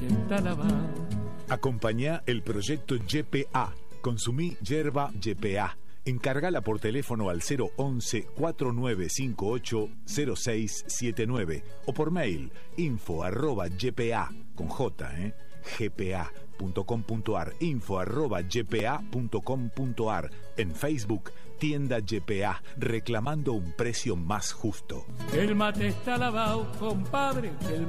mate está lavado. Acompañá el proyecto YPA. Consumí yerba YPA. Encargala por teléfono al 011-4958-0679 o por mail info@ypa con J, gpa.com.ar, info@ypa.com.ar. En Facebook, tienda YPA, reclamando un precio más justo. El mate está lavado, compadre.